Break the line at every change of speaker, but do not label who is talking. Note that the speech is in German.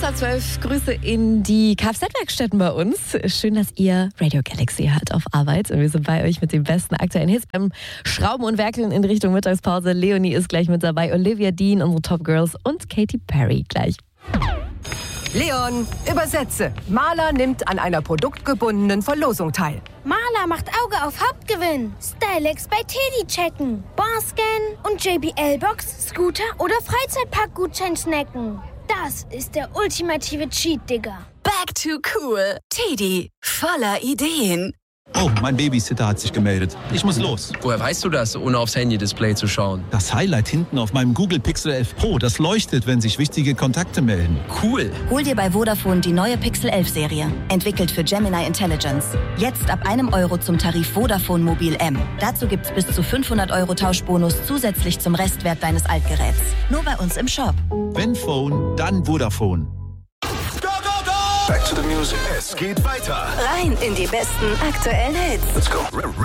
12:12. Grüße in die Kfz-Werkstätten bei uns. Schön, dass ihr Radio Galaxy hört auf Arbeit. Und wir sind bei euch mit den besten aktuellen Hits beim Schrauben und Werkeln in Richtung Mittagspause. Leonie ist gleich mit dabei, Olivia Dean, unsere Top Girls und Katy Perry gleich.
Leon, übersetze. Maler nimmt an einer produktgebundenen Verlosung teil.
Maler macht Auge auf Hauptgewinn. Stylex bei Teddy checken. Barscan und JBL-Box, Scooter oder Freizeitpark-Gutschein snacken. Das ist der ultimative Cheat, Digga.
Back to cool. Teddy, voller Ideen.
Oh, mein Babysitter hat sich gemeldet. Ich muss los.
Woher weißt du das, ohne aufs Handy-Display zu schauen?
Das Highlight hinten auf meinem Google Pixel 11 Pro, das leuchtet, wenn sich wichtige Kontakte melden.
Cool.
Hol dir bei Vodafone die neue Pixel 11 Serie. Entwickelt für Gemini Intelligence. Jetzt ab €1 zum Tarif Vodafone Mobil M. Dazu gibt's bis zu 500 € Tauschbonus zusätzlich zum Restwert deines Altgeräts. Nur bei uns im Shop.
Wenn Phone, dann Vodafone.
Back to the music. Es geht weiter.
Rein in die besten aktuellen Hits.
Let's go.